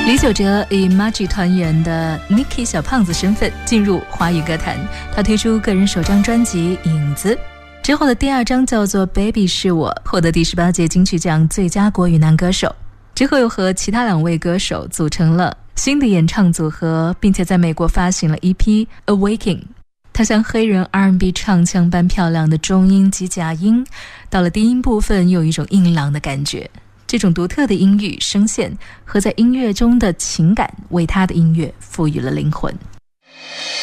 李玖哲以 Maggi 团员的 Nicky 小胖子身份进入华语歌坛，他推出个人首张专辑《影子》，之后的第二张叫做 Baby 是我，获得第18届金曲奖最佳国语男歌手。之后又和其他2位歌手组成了新的演唱组合，并且在美国发行了 EP Awakening。 他像黑人 R&B 唱腔般漂亮的中音及假音，到了低音部分又有一种硬朗的感觉。这种独特的音域声线和在音乐中的情感，为他的音乐赋予了灵魂。